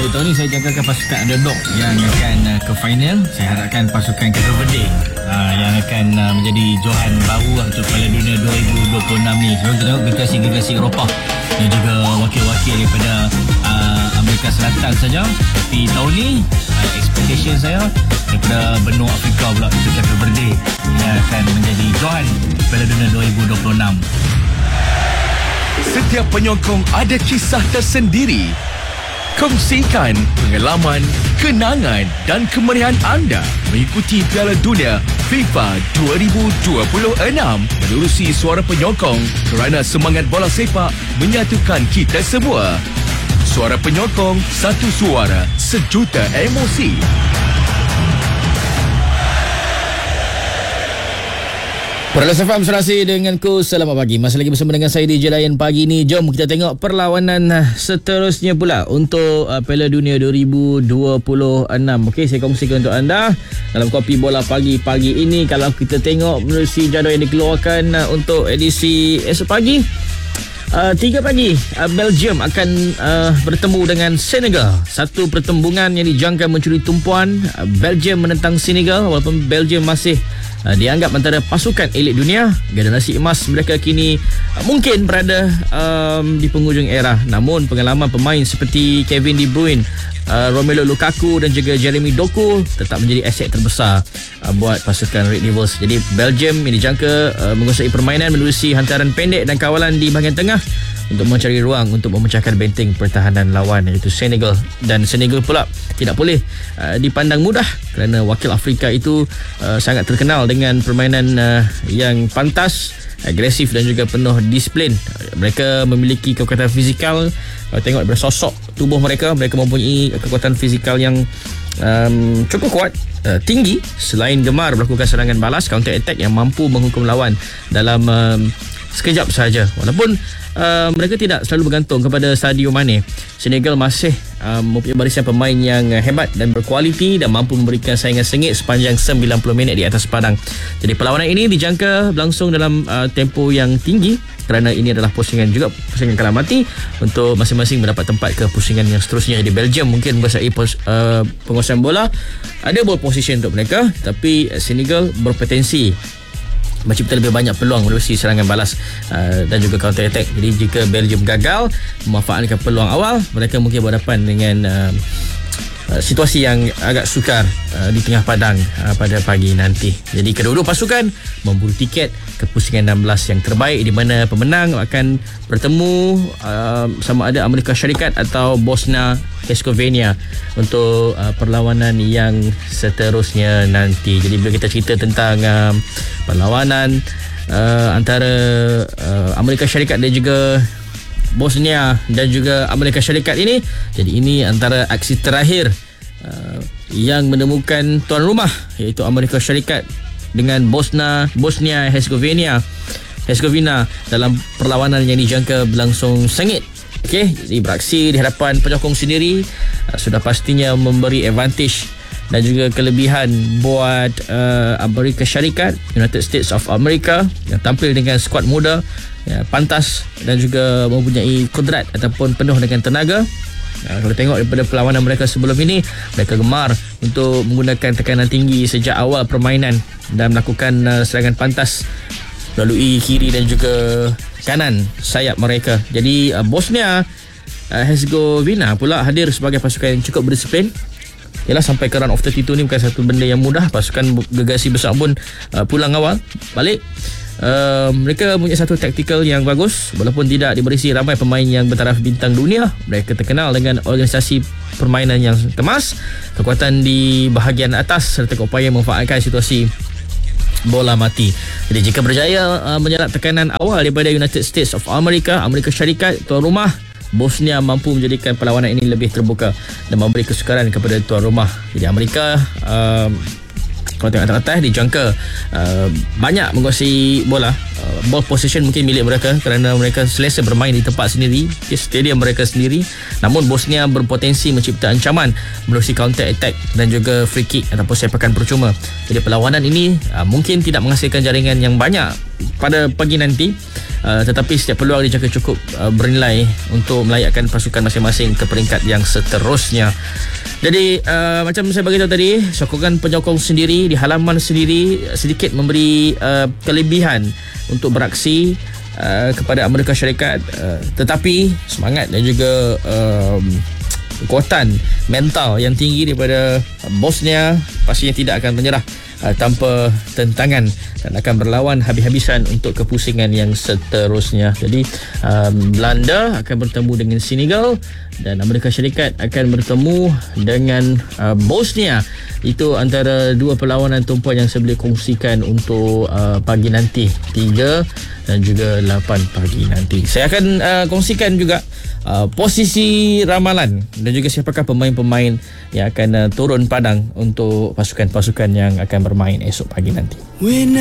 Tahun ni saya jagakan pasukan underdog yang akan ke final. Saya harapkan pasukan Cape Verde yang akan menjadi johan baru untuk Piala Dunia 2026 ni. Kalau kita tengok generasi Eropah dan juga wakil-wakil daripada Amerika Selatan saja. Tapi tahun ni expectation saya daripada benua Afrika pula, itu Cape Verde yang akan menjadi johan Piala Dunia 2026. Setiap penyokong ada kisah tersendiri. Kongsikan pengalaman, kenangan dan kemeriahan anda mengikuti Piala Dunia FIFA 2026 menerusi suara penyokong, kerana semangat bola sepak menyatukan kita semua. Suara penyokong, satu suara, sejuta emosi. Perlis FM serasi denganku. Selamat pagi. Masih lagi bersama dengan saya DJ Layan pagi ni. Jom kita tengok perlawanan seterusnya pula untuk Piala Dunia 2026. Okey, saya kongsikan untuk anda dalam kopi bola pagi ini. Kalau kita tengok menerusi jadual yang dikeluarkan untuk edisi esok pagi, 3 pagi Belgium akan bertemu dengan Senegal. Satu pertembungan yang dijangka mencuri tumpuan. Belgium menentang Senegal, walaupun Belgium masih dianggap antara pasukan elit dunia. Generasi emas mereka kini mungkin berada di penghujung era. Namun pengalaman pemain seperti Kevin De Bruyne, Romelu Lukaku dan juga Jeremy Doku tetap menjadi aset terbesar buat pasukan Red Devils. Jadi Belgium yang dijangka menguasai permainan menerusi hantaran pendek dan kawalan di bahagian tengah untuk mencari ruang untuk memecahkan benteng pertahanan lawan, iaitu Senegal. Dan Senegal pula tidak boleh dipandang mudah kerana wakil Afrika itu sangat terkenal dengan permainan yang pantas, agresif dan juga penuh disiplin. Mereka memiliki kekuatan fizikal. Kalau tengok daripada sosok tubuh mereka mempunyai kekuatan fizikal yang cukup kuat, tinggi. Selain gemar melakukan serangan balas, counter attack yang mampu menghukum lawan dalam sekejap sahaja. Walaupun mereka tidak selalu bergantung kepada Sadio Mane, Senegal masih mempunyai barisan pemain yang hebat dan berkualiti dan mampu memberikan saingan sengit sepanjang 90 minit di atas padang. Jadi perlawanan ini dijangka berlangsung dalam tempo yang tinggi kerana ini adalah pusingan kalah mati untuk masing-masing mendapat tempat ke pusingan yang seterusnya. Jadi Belgium mungkin menguasai penguasaan bola, ada ball position untuk mereka, tapi Senegal berpotensi mencipta lebih banyak peluang melalui serangan balas dan juga counter attack. Jadi jika Belgium gagal memanfaatkan peluang awal, mereka mungkin berhadapan dengan situasi yang agak sukar di tengah padang pada pagi nanti. Jadi kedua-dua pasukan memburu tiket ke pusingan 16 yang terbaik, di mana pemenang akan bertemu sama ada Amerika Syarikat atau Bosnia Herzegovina untuk perlawanan yang seterusnya nanti. Jadi bila kita cerita tentang perlawanan antara Amerika Syarikat dan juga Bosnia dan juga Amerika Syarikat ini, jadi ini antara aksi terakhir yang menemukan tuan rumah, iaitu Amerika Syarikat dengan Bosnia Herzegovina dalam perlawanan yang dijangka berlangsung sengit. Okey, jadi beraksi di hadapan penyokong sendiri sudah pastinya memberi advantage dan juga kelebihan buat Amerika Syarikat. United States of America yang tampil dengan skuad muda, pantas dan juga mempunyai kudrat ataupun penuh dengan tenaga. Kalau tengok daripada perlawanan mereka sebelum ini, mereka gemar untuk menggunakan tekanan tinggi sejak awal permainan dan melakukan serangan pantas melalui kiri dan juga kanan sayap mereka. Jadi Bosnia Herzegovina pula hadir sebagai pasukan yang cukup berdisiplin. Yalah, sampai ke round of 32 ni bukan satu benda yang mudah. Pasukan gergasi besar pun pulang awal balik. Mereka punya satu taktikal yang bagus, walaupun tidak diberisi ramai pemain yang bertaraf bintang dunia. Mereka terkenal dengan organisasi permainan yang kemas, kekuatan di bahagian atas serta upaya memanfaatkan situasi bola mati. Jadi jika berjaya menyerap tekanan awal daripada United States of America, Amerika Syarikat, tuan rumah, Bosnia mampu menjadikan perlawanan ini lebih terbuka dan memberi kesukaran kepada tuan rumah. Jadi Amerika kalau tengok atas dijangka banyak menguasai bola. Ball possession mungkin milik mereka kerana mereka selesa bermain di tempat sendiri, di stadium mereka sendiri. Namun Bosnia berpotensi mencipta ancaman melalui counter attack dan juga free kick ataupun sepakan percuma. Jadi perlawanan ini mungkin tidak menghasilkan jaringan yang banyak pada pagi nanti. Tetapi setiap peluang dijaga cukup bernilai untuk melayakkan pasukan masing-masing ke peringkat yang seterusnya. Jadi macam saya beritahu tadi, sokongan penyokong sendiri di halaman sendiri sedikit memberi kelebihan untuk beraksi kepada Amerika Syarikat, tetapi semangat dan juga kekuatan mental yang tinggi daripada Bosnia pastinya tidak akan menyerah tanpa tentangan dan akan berlawan habis-habisan untuk kepusingan yang seterusnya. Jadi Belanda akan bertemu dengan Senegal dan Amerika Syarikat akan bertemu dengan Bosnia. Itu antara dua perlawanan tumpuan yang saya boleh kongsikan untuk pagi nanti 3 dan juga 8 pagi nanti. Saya akan kongsikan juga posisi ramalan dan juga siapakah pemain-pemain yang akan turun padang untuk pasukan-pasukan yang akan bermain esok pagi nanti.